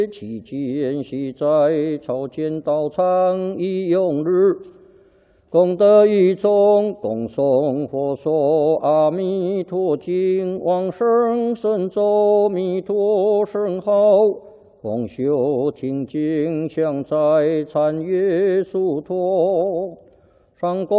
期间系在朝见道场一用日，功德一众，共诵佛说阿弥陀经，往生神咒弥陀圣号，共修听经，向在参阅殊陀，上供